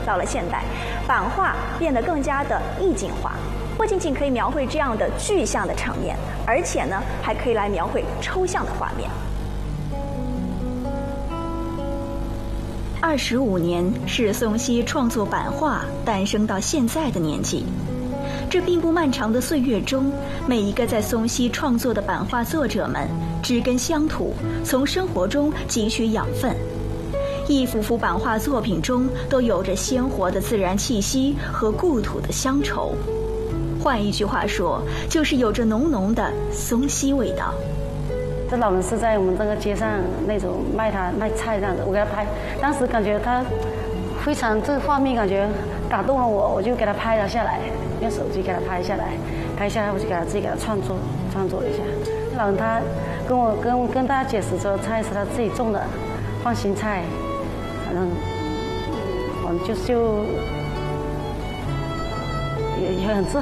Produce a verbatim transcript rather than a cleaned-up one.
到了现代，版画变得更加的意境化，不仅仅可以描绘这样的具象的场面，而且呢，还可以来描绘抽象的画面。二十五年是宋熙创作版画诞生到现在的年纪。这并不漫长的岁月中，每一个在宋熙创作的版画作者们知根乡土，从生活中汲取养分。一幅幅版画作品中都有着鲜活的自然气息和故土的乡愁。换一句话说，就是有着浓浓的宋熙味道。 这老人是在我们这个街上那种卖他卖菜这样子，我给他拍，当时感觉他非常这个画面感觉打动了我，我就给他拍了下来，用手机给他拍下来，拍下来我就给他自己给他创作创作了一下。老人他跟我跟跟大家解释说，菜是他自己种的，放心菜，反正我们就就也也很自